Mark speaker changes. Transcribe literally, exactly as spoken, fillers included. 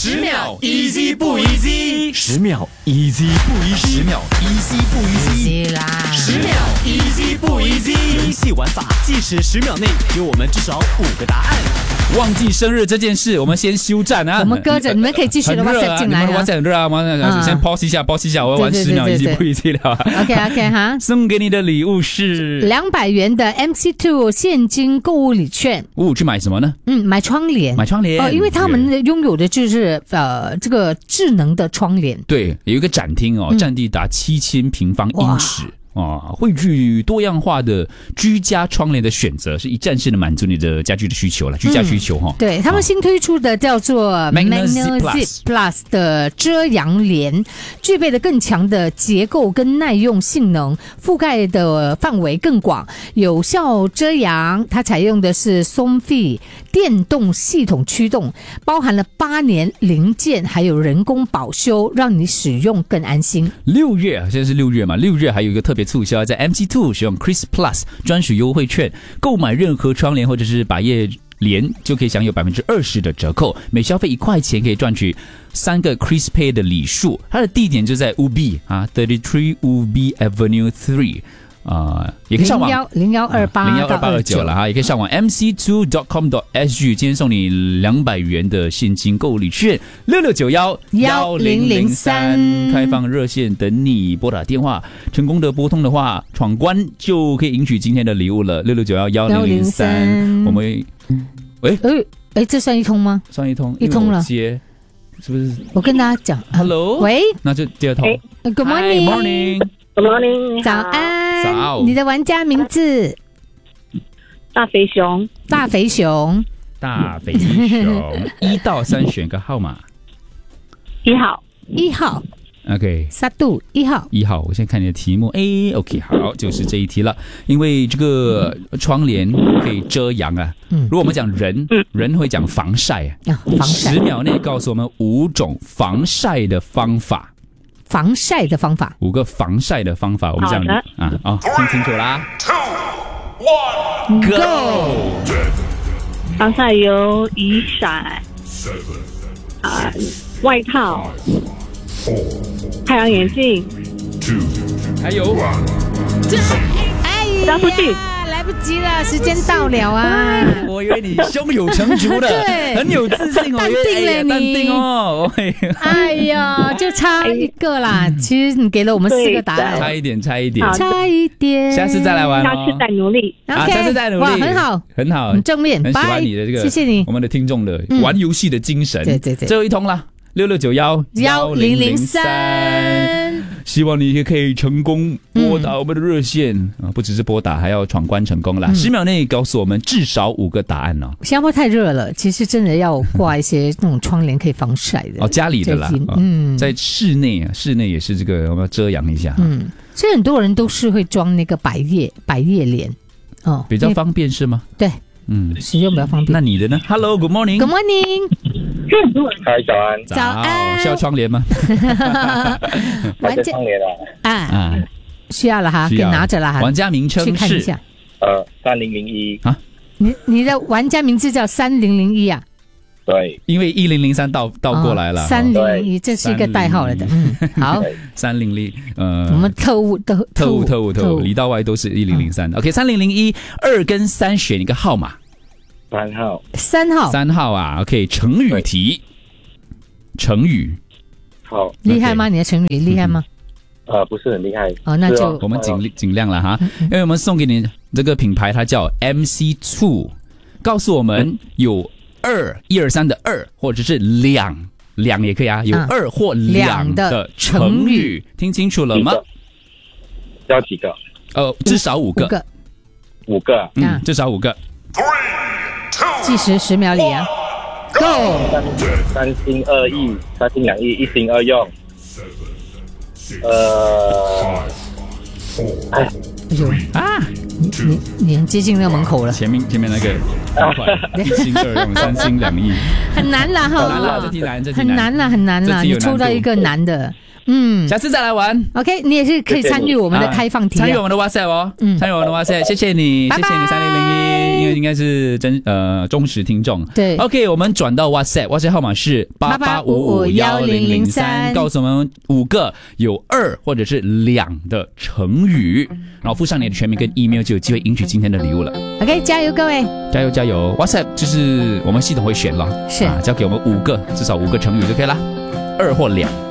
Speaker 1: 十秒 easy 不 easy？ 十秒 easy 不 easy？ 十秒 easy 不 easy？
Speaker 2: 啦，
Speaker 1: 十秒 easy 不 easy？ 游戏玩法，计时十秒内给我们至少五个答案。忘记生日这件事，我们先休战啊！
Speaker 2: 我们搁着，你们可以继续的 WhatsApp 进来
Speaker 1: 啊！WhatsApp 很热啊，我先 pause 一下 ，pause 一下，我要玩十秒 easy 不 easy 了。
Speaker 2: OK OK 哈，
Speaker 1: 送给你的礼物是
Speaker 2: 两百元的 M C two 现金购物礼券。
Speaker 1: 哦，去买什么呢？
Speaker 2: 嗯，买窗帘，
Speaker 1: 买窗帘
Speaker 2: 哦，因为他们拥有的就是呃这个智能的窗帘。
Speaker 1: 对，有一个展厅哦，占地达七千平方英尺。啊，汇聚多样化的居家窗帘的选择，是一站式的满足你的家居的需求了，居家需求哈、嗯。
Speaker 2: 对他们新推出的叫做 Magnazip Plus 的遮阳帘，具备了更强的结构跟耐用性能，覆盖的范围更广，有效遮阳。它采用的是松费电动系统驱动，包含了八年零件还有人工保修，让你使用更安心。
Speaker 1: 六月啊，现在是六月嘛，六月还有一个特别促销，在 M C two 使用 Chris Plus 专属优惠券，购买任何窗帘或者是百叶帘就可以享有百分之二十的折扣，每消费一块钱可以赚取三个 Chris Pay 的礼数。它的地点就在 U B 啊 thirty-three U B Avenue three。啊、呃，也可以上网
Speaker 2: 零幺二八
Speaker 1: 零幺二八二九了哈，也可以上网 M C two dot com dot S G， 今天送你两百元的现金购物礼券，六六九幺幺零零三开放热线等你拨打电话，成功的拨通的话，闯关就可以赢取今天的礼物了，六六九幺幺零零三。我们喂
Speaker 2: 哎哎，这算一通吗？
Speaker 1: 算一通，
Speaker 2: 一通了，
Speaker 1: 接是不是？
Speaker 2: 我跟大家讲
Speaker 1: ，Hello，
Speaker 2: 喂，
Speaker 1: 那就第二通。
Speaker 2: Good morning，
Speaker 1: Good morning。
Speaker 3: Good morning，
Speaker 2: 早安，
Speaker 1: 早。
Speaker 2: 你的玩家名字？
Speaker 3: 大肥熊，
Speaker 2: 大肥熊，
Speaker 1: 大肥熊，一到三选个号码。
Speaker 3: 一号，
Speaker 2: 一号。
Speaker 1: OK，
Speaker 2: 沙度一号，
Speaker 1: 一号。我先看你的题目。哎 ，OK， 好，就是这一题了。因为这个窗帘可以遮阳啊。嗯。如果我们讲人，嗯、人会讲防晒啊。
Speaker 2: 啊，防晒。
Speaker 1: 十秒内告诉我们五种防晒的方法。
Speaker 2: 防晒的方法，
Speaker 1: 五个防晒的方法，我们讲啊哦，听清楚啦
Speaker 2: ，two one go。
Speaker 3: 防晒有雨伞，啊，外套，太阳眼镜，
Speaker 1: 还有，
Speaker 2: 哎
Speaker 3: 呀，出去。
Speaker 2: 来不及了，时间到了啊！
Speaker 1: 我以为你胸有成竹的，很有自信哦，
Speaker 2: 淡定了你，
Speaker 1: 淡定哦。
Speaker 2: 哎呀，就差一个啦。其实你给了我们四个答案，
Speaker 1: 差一点，差一点，
Speaker 2: 差一点。
Speaker 1: 下次再来玩哦，
Speaker 3: 下次再努力。
Speaker 1: 啊，下次再努力，
Speaker 2: 哇，很好，
Speaker 1: 很好，
Speaker 2: 很正面，
Speaker 1: 很喜欢你的这个，
Speaker 2: 谢谢你，
Speaker 1: 我们的听众的玩游戏的精神。
Speaker 2: 对对对，
Speaker 1: 最后一通啦。六六九幺
Speaker 2: 幺零零三，
Speaker 1: 希望你可以成功拨打我们的热线、嗯、啊！不只是拨打，还要闯关成功啦！十、嗯、秒内告诉我们至少五个答案哦。
Speaker 2: 新加坡太热了，其实真的要挂一些那种窗帘可以防晒的
Speaker 1: 哦，家里的啦，嗯，在室内啊，室内也是这个我们要遮阳一下。
Speaker 2: 嗯，所以很多人都是会装那个百叶百叶帘哦，
Speaker 1: 比较方便是吗？
Speaker 2: 对。
Speaker 1: 嗯，
Speaker 2: 使用比较方便。
Speaker 1: 那你的呢 ？Hello, good morning.
Speaker 2: Good morning.
Speaker 4: 嗨，早安。
Speaker 2: 早安。
Speaker 1: 需要窗帘吗？
Speaker 4: 玩家窗帘
Speaker 2: 啊啊，需要了哈，可以拿着了哈。
Speaker 1: 玩家名称是？
Speaker 2: 去看一下。
Speaker 4: 呃，三零零一
Speaker 1: 啊。
Speaker 2: 你你的玩家名字叫三零零一啊？
Speaker 4: 对，
Speaker 1: 因为一零零三倒倒过来了。
Speaker 2: 三零零一，这是一个代号了的。嗯，好。
Speaker 1: 三零零，呃，
Speaker 2: 我们特务的
Speaker 1: 特务特务特务里到外都是一零零三。OK， 三零零一，二跟三选一个号码。
Speaker 4: 三号。
Speaker 2: 三号。
Speaker 1: 三号啊 ，OK， 成语题。成语。
Speaker 4: 好。
Speaker 2: 厉害吗？你的成语厉害吗？
Speaker 4: 呃，不是很厉害。
Speaker 2: 哦，那就
Speaker 1: 我们尽尽量了哈，因为我们送给你这个品牌，它叫 M C two， 告诉我们有。二一二三的二，或者是两两也可以啊，有二或两的成语，听清楚了吗？
Speaker 4: 要几个？
Speaker 1: 呃，至少五个，
Speaker 2: 五个，
Speaker 4: 五个，
Speaker 1: 嗯，至少五个。
Speaker 2: 计时十秒里啊 ，Go！
Speaker 4: 三心二意，三心两意，一心二用。呃，哎。
Speaker 2: 哎呦啊！你你你很接近那个门口了。
Speaker 1: 前面前面那个一心二用，三心两意，
Speaker 2: 很难啦哈！
Speaker 1: 很难啦，这题难，这题
Speaker 2: 很难啦，很难啦！你抽到一个难的， 嗯
Speaker 1: 下次再来玩。
Speaker 2: ，OK， 你也是可以参与我们的开放题、啊，
Speaker 1: 参与我们的 WhatsApp 哦，
Speaker 2: 嗯
Speaker 1: 参与我们的 WhatsApp， 谢谢你，
Speaker 2: 拜拜
Speaker 1: 谢谢你三零零一，因为应该是真呃忠实听众。
Speaker 2: 对
Speaker 1: ，OK， 我们转到 WhatsApp，WhatsApp 号码是八八五五一零零三，告诉我们五个有二或者是两的成语，然后附上你的全名跟 email 就有机会赢取今天的礼物了。
Speaker 2: OK， 加油各位，
Speaker 1: 加油加油 ！WhatsApp 就是我们系统会选了，
Speaker 2: 是
Speaker 1: 啊，交给我们五个，至少五个成语就可以了，二或两。